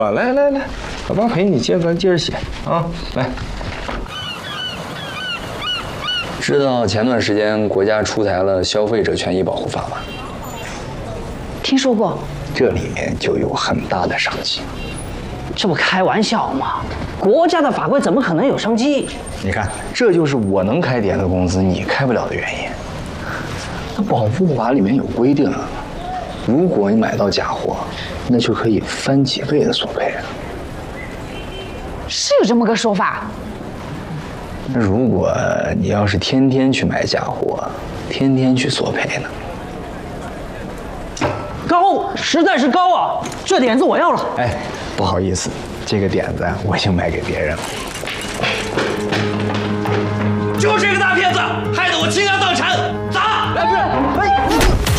来来来，老爸陪你接着写啊，来。知道前段时间国家出台了消费者权益保护法吗？ 听说过。 这里面就有很大的商机。 这不开玩笑吗？国家的法规怎么可能有商机？ 你看，这就是我能开点的公司你开不了的原因。那保护法里面有规定，如果你买到假货，那就可以翻几倍的索赔。 是有这么个说法。 那如果你要是天天去买假货，天天去索赔呢？ 高，实在是高啊！这点子我要了。 哎，不好意思，这个点子我已经卖给别人了。